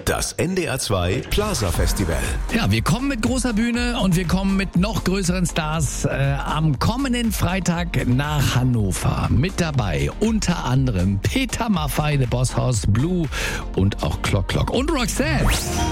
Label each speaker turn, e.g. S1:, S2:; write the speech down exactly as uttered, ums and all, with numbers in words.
S1: Das N D R zwei Plaza Festival.
S2: Ja, wir kommen mit großer Bühne und wir kommen mit noch größeren Stars äh, am kommenden Freitag nach Hannover. Mit dabei unter anderem Peter Maffay, The Boss House, Blue und auch Clock Clock und Roxette.